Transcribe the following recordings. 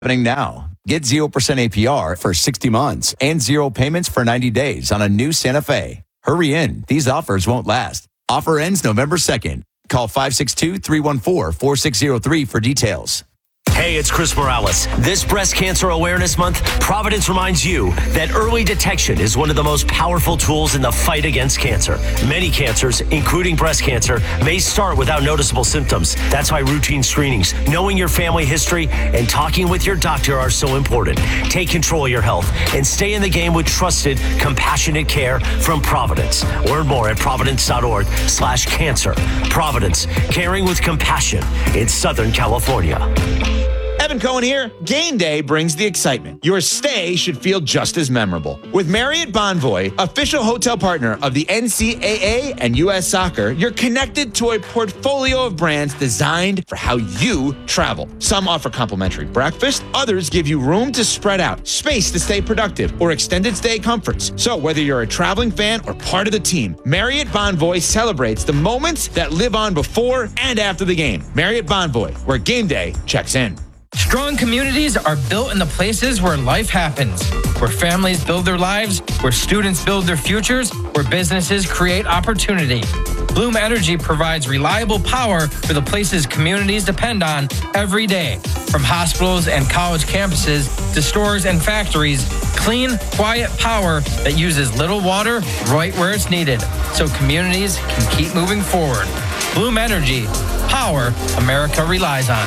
happening now. Get 0% APR for 60 months and 0 payments for 90 days on a new Santa Fe. Hurry in. These offers won't last. Offer ends November 2nd. Call 562-314-4603 for details. Hey, it's Chris Morales. This Breast Cancer Awareness Month, Providence reminds you that early detection is one of the most powerful tools in the fight against cancer. Many cancers, including breast cancer, may start without noticeable symptoms. That's why routine screenings, knowing your family history, and talking with your doctor are so important. Take control of your health and stay in the game with trusted, compassionate care from Providence. Learn more at providence.org/cancer. Providence, caring with compassion in Southern California. Evan Cohen here. Game day brings the excitement. Your stay should feel just as memorable. With Marriott Bonvoy, official hotel partner of the NCAA and U.S. Soccer, you're connected to a portfolio of brands designed for how you travel. Some offer complimentary breakfast, others give you room to spread out, space to stay productive, or extended stay comforts. So whether you're a traveling fan or part of the team, Marriott Bonvoy celebrates the moments that live on before and after the game. Marriott Bonvoy, where game day checks in. Strong communities are built in the places where life happens, where families build their lives, where students build their futures, where businesses create opportunity. Bloom Energy provides reliable power for the places communities depend on every day. From hospitals and college campuses to stores and factories, clean, quiet power that uses little water right where it's needed, so communities can keep moving forward. Bloom Energy, power America relies on.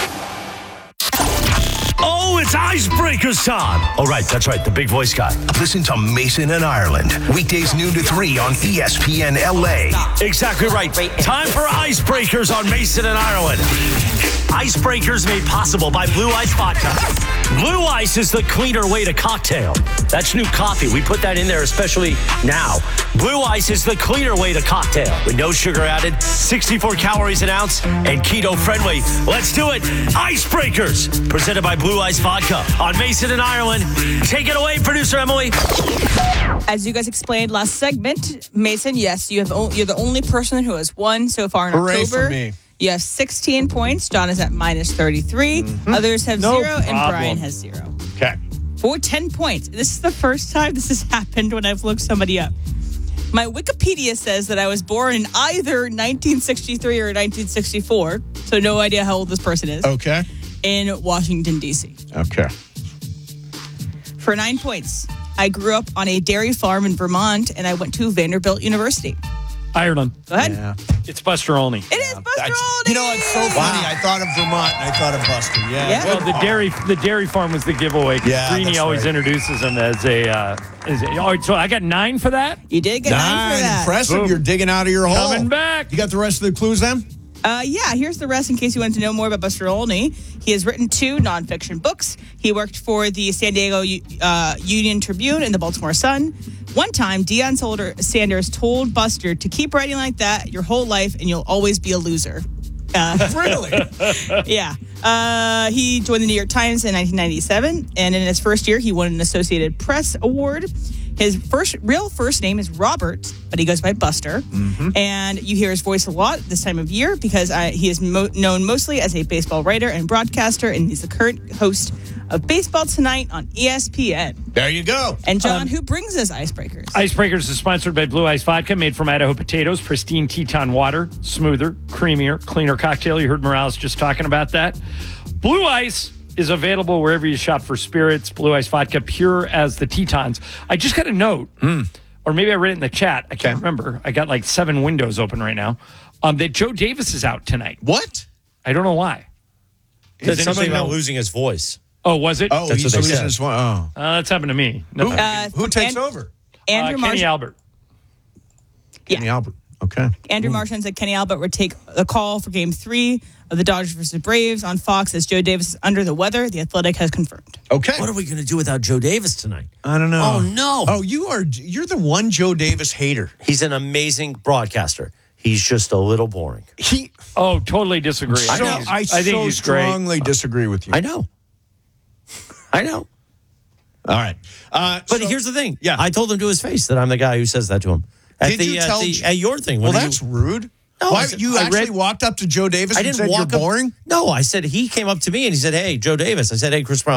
Oh, it's Icebreakers time. Oh, right. That's right. The big voice guy. Listen to Mason and Ireland. Weekdays noon to 3 on ESPN LA. Exactly right. Time for Icebreakers on Mason and Ireland. Icebreakers made possible by Blue Ice Vodka. Blue Ice is the cleaner way to cocktail. That's new coffee. We put that in there especially now. Blue Ice is the cleaner way to cocktail with no sugar added, 64 calories an ounce, and keto friendly. Let's do it. Icebreakers, presented by Blue Ice Vodka on Mason and Ireland. Take it away, producer Emily. As you guys explained last segment, Mason, yes, you're the only person who has won so far in Hooray October. for me. You have 16 points. John is at minus 33. Others have 0, and Brian has 0. Okay. For 10 points. This is the first time this has happened when I've looked somebody up. My Wikipedia says that I was born in either 1963 or 1964, so no idea how old this person is. Okay. In Washington, D.C. Okay. For 9 points, I grew up on a dairy farm in Vermont, and I went to Vanderbilt University. Ireland. Go ahead. Yeah. It's Buster Olney. It is Buster Olney. You know, it's so funny. I thought of Vermont and I thought of Buster. Yeah. Well, the dairy farm was the giveaway. Yeah, Greeny that's always right. introduces him as a. So I got 9 for that. You did get 9 for that. Impressive. Boom. You're digging out of your hole. Coming back. You got the rest of the clues then? Yeah, here's the rest in case you wanted to know more about Buster Olney. He has written 2 nonfiction books. He worked for the San Diego Union Tribune and the Baltimore Sun. One time, Deion Sanders told Buster to keep writing like that your whole life and you'll always be a loser. Really? Yeah. He joined the New York Times in 1997, and in his first year, he won an Associated Press award. His real first name is Robert, but he goes by Buster. And you hear his voice a lot this time of year because he is known mostly as a baseball writer and broadcaster, and he's the current host of Baseball Tonight on ESPN. There you go. And John, who brings us Icebreakers? Icebreakers is sponsored by Blue Ice Vodka, made from Idaho potatoes, pristine Teton water, smoother, creamier, cleaner cocktail. You heard Morales just talking about that. Blue Ice is available wherever you shop for spirits. Blue Ice Vodka, pure as the Tetons. I just got a note, or maybe I read it in the chat. I can't remember. I got like 7 windows open right now. That Joe Davis is out tonight. What? I don't know why. There's something about losing his voice. Oh, was it? Oh, That's he's what they losing said. his one. Oh. That's happened to me. No, Who takes over? Andrew Kenny Martian. Albert. Kenny Albert. Okay. Andrew Martian said Kenny Albert would take the call for Game 3 of the Dodgers versus Braves on Fox as Joe Davis is under the weather. The Athletic has confirmed. Okay. What are we going to do without Joe Davis tonight? I don't know. Oh, no. Oh, you're the one Joe Davis hater. He's an amazing broadcaster. He's just a little boring. Oh, totally disagree. I think so he's great. strongly disagree with you. I know. All right. But here's the thing. Yeah. I told him to his face that I'm the guy who says that to him. At Did you tell at your thing. Well, What do that's rude. No, Why you actually walked up to Joe Davis I and didn't said walk you're up. boring? No, I said he came up to me and he said, "Hey, Joe Davis." I said, "Hey, Chris Brown."